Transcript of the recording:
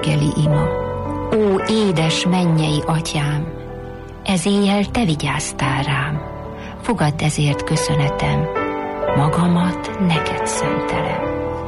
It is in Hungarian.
reggeli ima. Ó, édes mennyei atyám, ez éjjel te vigyáztál rám, fogadd ezért köszönetem, magamat neked szentelem.